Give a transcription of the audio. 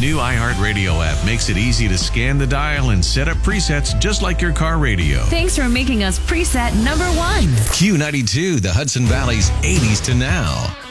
new iHeartRadio app makes it easy to scan the dial and set up presets just like your car radio. Thanks for making us preset number 1. Q92, the Hudson Valley's 80s to now.